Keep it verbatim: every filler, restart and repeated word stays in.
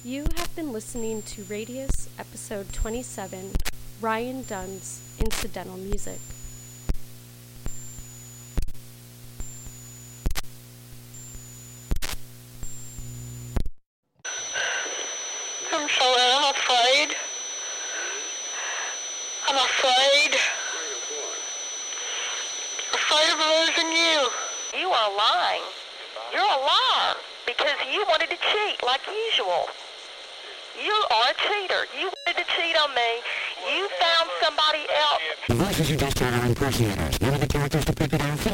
You have been listening to Radius, episode twenty-seven, Ryan Dunn's Incidental Music. I'm sorry, I'm afraid. I'm afraid. Afraid of losing you. You are lying. You're a liar because you wanted to cheat like usual. You are a cheater. You wanted to cheat on me. You found somebody else. The voices you just heard are impersonators. None of the characters depicted on film